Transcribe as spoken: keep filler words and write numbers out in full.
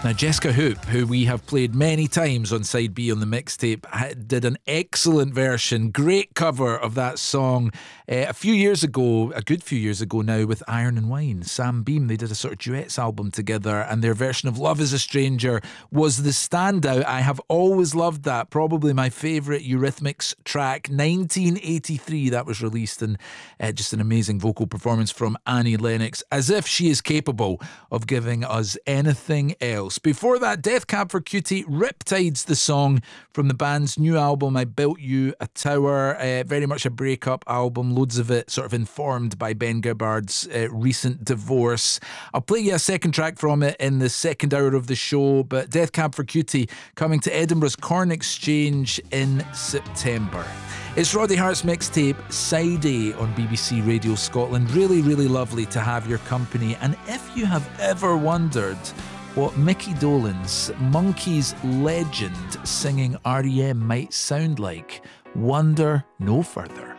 Now, Jessica Hoop, who we have played many times on Side B on the mixtape, did an excellent version, great cover of that song uh, a few years ago, a good few years ago now, with Iron and Wine. Sam Beam, they did a sort of duets album together, and their version of Love is a Stranger was the standout. I have always loved that. Probably my favourite Eurythmics track. nineteen eighty-three, that was released, and uh, just an amazing vocal performance from Annie Lennox, as if she is capable of giving us anything else. Before that, Death Cab for Cutie, Riptide's the song from the band's new album, I Built You a Tower. Uh, very much a breakup album, loads of it sort of informed by Ben Gibbard's uh, recent divorce. I'll play you a second track from it in the second hour of the show, but Death Cab for Cutie coming to Edinburgh's Corn Exchange in September. It's Roddy Hart's mixtape, Side A, on B B C Radio Scotland. Really, really lovely to have your company. And if you have ever wondered what Mickey Dolenz, Monkees legend singing R E M might sound like, wonder no further.